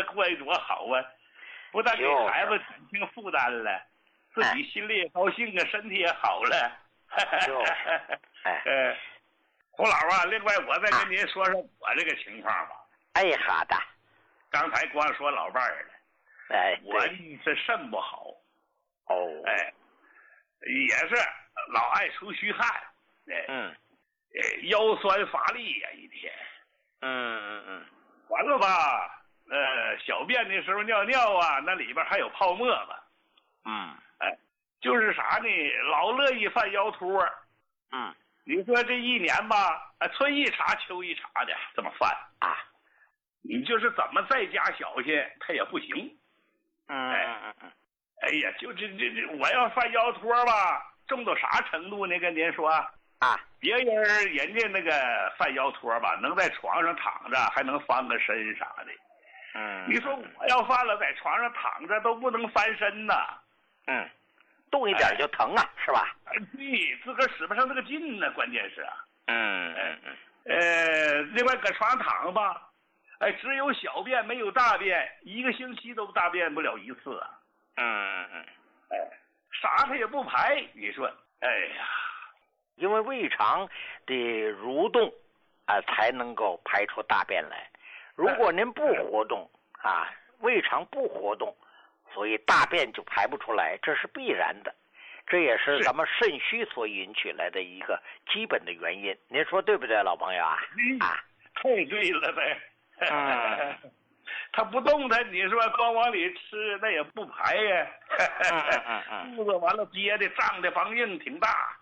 过得多好啊！不但给孩子减轻负担了，自己心里也高兴啊，身体也好了。胡老啊，另外我再跟您说说我这个情况吧。 哎，好的。 刚才光说老伴儿了，我是肾不好。也是老爱出虚汗。腰酸乏力呀，一天。完了吧？小便的时候尿尿啊，那里边还有泡沫子。就是啥呢？老乐意犯腰托。你说这一年吧，春一茬秋一茬的这么犯啊，你就是怎么在家小心，他也不行。哎呀，就这，我要犯腰托吧，重到啥程度呢？跟您说啊，别人家那个犯腰托吧，能在床上躺着，还能翻个身啥的。你说我要犯了，在床上躺着都不能翻身呐。动一点就疼啊，是吧？对，自个儿使不上这个劲呢，关键是啊。另外搁床上躺吧，只有小便没有大便，1个星期都大便不了1次啊。啥他也不排，你说，哎呀，因为胃肠的蠕动才能够排出大便来。如果您不活动胃肠不活动，所以大便就排不出来，这是必然的。这也是咱们肾虚所引起来的一个基本的原因。您说对不对，老朋友啊？太对了呗。他不动他，你说光往里吃，那也不排呀。肚子完了憋的胀的梆硬挺大。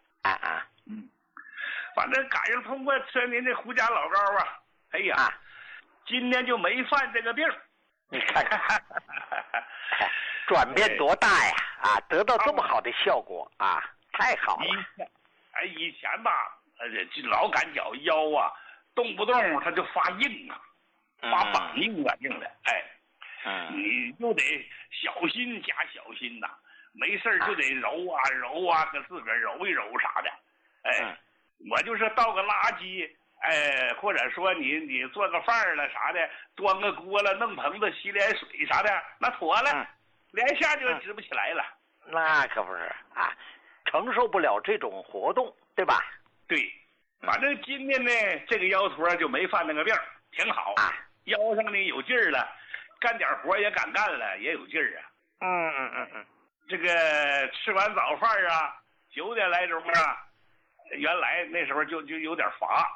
反正赶上通过吃您这胡家老膏啊，哎呀，今年就没犯这个病。你看看，转变多大呀！得到这么好的效果太好了。以前吧，老感觉腰啊，动不动它就发硬发绑硬的。你就得小心加小心呐，没事就得揉啊，给自个儿揉一揉啥的。我就是倒个垃圾。或者说你做个饭了啥的，端个锅了，弄盆子洗脸水啥的，那妥了，连下就直不起来了。那可不是承受不了这种活动，对吧？对，反正今年呢，这个腰托就没犯那个病，挺好。腰上呢有劲儿了，干点活也敢干了，也有劲儿啊。这个吃完早饭9点来钟原来那时候就有点乏。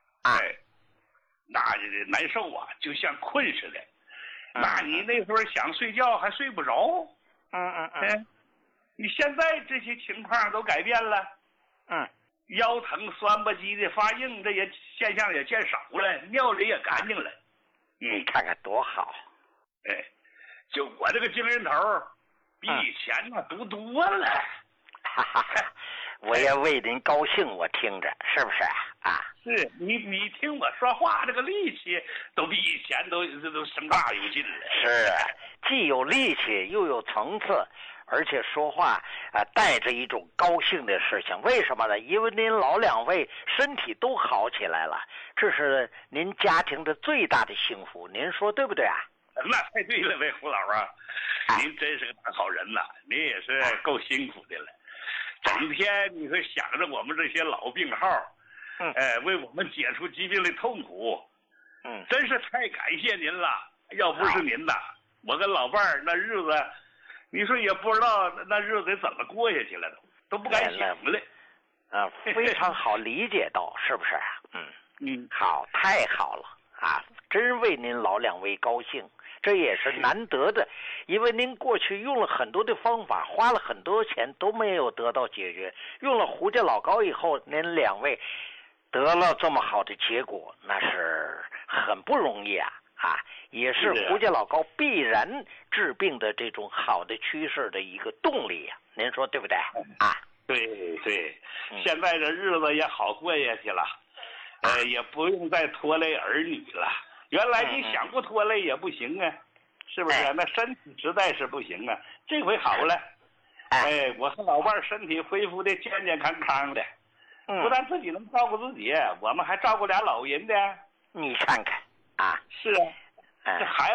那难受就像困似的。那你那时候想睡觉还睡不着。你现在这些情况都改变了。腰疼酸不唧的发硬，这也现象也见少了，尿里也干净了。你看看多好。就我这个精神头比以前多多了。我也为您高兴，我听着是不是是你听我说话，这个力气都比以前都升大有劲了。是既有力气又有层次，而且说话带着一种高兴的事情。为什么呢？因为您老2位身体都好起来了，这是您家庭的最大的幸福。您说对不对啊？那太对了呗，胡老您真是个大好人呐，您也是够辛苦的了。整天你说想着我们这些老病号，为我们解除疾病的痛苦，真是太感谢您了。要不是您呐，我跟老伴儿那日子，你说也不知道那日子得怎么过下去了，都不敢想了。非常好理解到，是不是？好，太好了真为您老2位高兴。这也是难得的，因为您过去用了很多的方法，花了很多钱都没有得到解决，用了胡家老膏以后，您2位得了这么好的结果，那是很不容易也是胡家老膏必然治病的这种好的趋势的一个动力您说对不对对，现在这日子也好过下去了，也不用再拖累儿女了。原来你想不拖累也不行是不是？那身体实在是不行这回好了。我和老伴儿身体恢复的健健康康的，不但自己能照顾自己，我们还照顾俩老人的。你看看是这孩子